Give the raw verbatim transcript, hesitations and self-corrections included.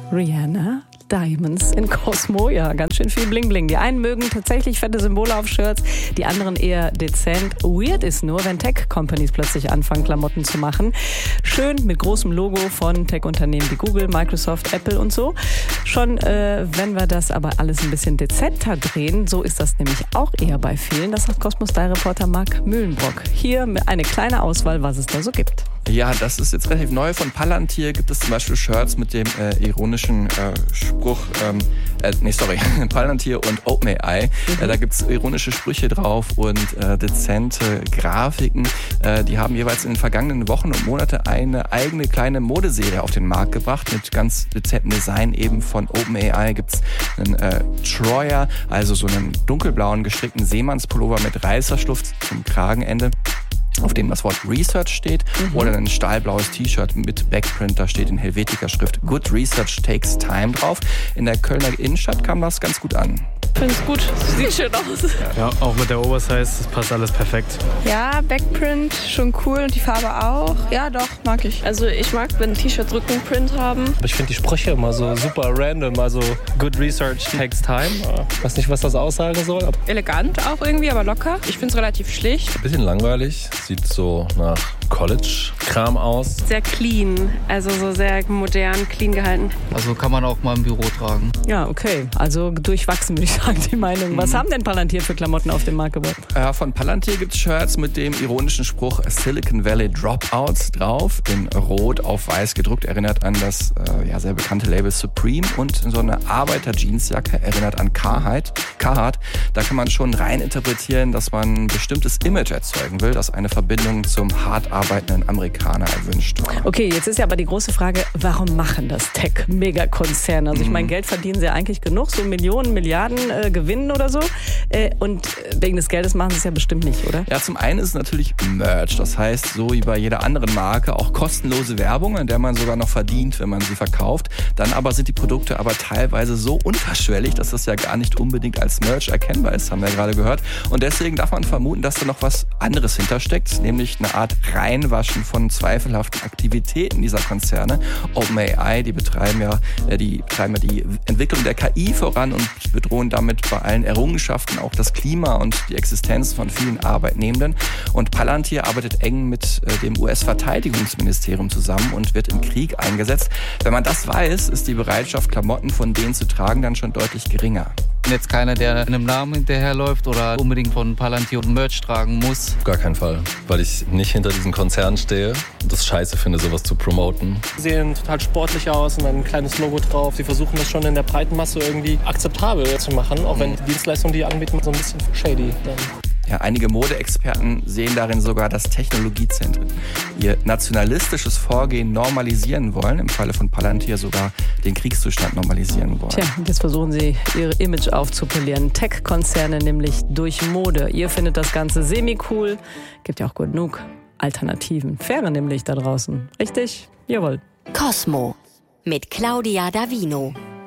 Rihanna. Diamonds in Cosmo. Ja, ganz schön viel Bling Bling. Die einen mögen tatsächlich fette Symbole auf Shirts, die anderen eher dezent. Weird ist nur, wenn Tech-Companies plötzlich anfangen, Klamotten zu machen. Schön mit großem Logo von Tech-Unternehmen wie Google, Microsoft, Apple und so. Schon äh, wenn wir das aber alles ein bisschen dezenter drehen, so ist das nämlich auch eher bei vielen. Das sagt Cosmo-Style-Reporter Marc Mühlenbrock. Hier eine kleine Auswahl, was es da so gibt. Ja, das ist jetzt relativ neu. Von Palantir gibt es zum Beispiel Shirts mit dem äh, ironischen äh, Spruch, ähm, äh, nee, sorry, Palantir und OpenAI. Mhm. Äh, da gibt's ironische Sprüche drauf und äh, dezente Grafiken. Äh, die haben jeweils in den vergangenen Wochen und Monaten eine eigene kleine Modeserie auf den Markt gebracht mit ganz dezentem Design. Eben von OpenAI gibt's einen äh, Troyer, also so einen dunkelblauen gestrickten Seemannspullover mit Reißverschluss zum Kragenende, auf dem das Wort Research steht, mhm. oder ein stahlblaues T-Shirt mit Backprint, da steht in Helvetica-Schrift Good Research Takes Time drauf. In der Kölner Innenstadt kam das ganz gut an. Ich finde es gut, sieht schön aus. Ja, auch mit der Oversize, das passt alles perfekt. Ja, Backprint, schon cool und die Farbe auch. Ja, doch, mag ich. Also ich mag, wenn T-Shirts Rückenprint haben. Ich finde die Sprüche immer so super random, also Good Research Takes Time. Ich weiß nicht, was das aussagen soll. Aber elegant auch irgendwie, aber locker. Ich finde es relativ schlicht. Ein bisschen langweilig, sieht so nach College-Kram aus. Sehr clean, also so sehr modern, clean gehalten. Also kann man auch mal im Büro tragen. Ja, okay. Also durchwachsen, würde ich sagen, die Meinung. Was mhm. haben denn Palantir für Klamotten auf den Markt gebracht? Äh, von Palantir gibt es Shirts mit dem ironischen Spruch Silicon Valley Dropouts drauf. In Rot auf Weiß gedruckt, erinnert an das äh, ja, sehr bekannte Label Supreme. Und so eine Arbeiter-Jeansjacke erinnert an Carhartt. Carhartt. Da kann man schon rein interpretieren, dass man ein bestimmtes Image erzeugen will, das eine Verbindung zum hart arbeitenden Amerikaner erwünscht. Okay, jetzt ist ja aber die große Frage, warum machen das Tech-Megakonzerne? Also ich meine, Geld verdienen sie ja eigentlich genug, so Millionen, Milliarden äh, gewinnen oder so. Äh, und wegen des Geldes machen sie es ja bestimmt nicht, oder? Ja, zum einen ist es natürlich Merch. Das heißt, so wie bei jeder anderen Marke, auch kostenlose Werbung, an der man sogar noch verdient, wenn man sie verkauft. Dann aber sind die Produkte aber teilweise so unterschwellig, dass das ja gar nicht unbedingt als Merch erkennbar ist, haben wir ja gerade gehört. Und deswegen darf man vermuten, dass da noch was anderes hintersteckt, nämlich eine Art Reinwaschen von zweifelhaften Aktivitäten dieser Konzerne. OpenAI, die betreiben ja die, betreiben ja die Entwicklung der K I voran und bedrohen damit bei allen Errungenschaften auch das Klima und die Existenz von vielen Arbeitnehmenden. Und Palantir arbeitet eng mit dem U S-Verteidigungsministerium zusammen und wird im Krieg eingesetzt. Wenn man das weiß, ist die Bereitschaft, Klamotten von denen zu tragen, dann schon deutlich geringer. Jetzt keiner, der einem Namen hinterherläuft oder unbedingt von Palantir Merch tragen muss. Auf gar keinen Fall, weil ich nicht hinter diesen Konzernen stehe und das scheiße finde, sowas zu promoten. Sie sehen total sportlich aus und ein kleines Logo drauf. Sie versuchen das schon in der breiten Masse irgendwie akzeptabel zu machen, auch wenn die Dienstleistungen, die anbieten, so ein bisschen shady dann. Ja, einige Modeexperten sehen darin sogar, dass Technologiezentren ihr nationalistisches Vorgehen normalisieren wollen, im Falle von Palantir sogar den Kriegszustand normalisieren wollen. Tja, jetzt versuchen sie, ihr Image aufzupolieren. Tech-Konzerne nämlich durch Mode. Ihr findet das Ganze semi-cool. Gibt ja auch genug Alternativen. Faire nämlich da draußen. Richtig? Jawohl. Cosmo mit Claudia Davino.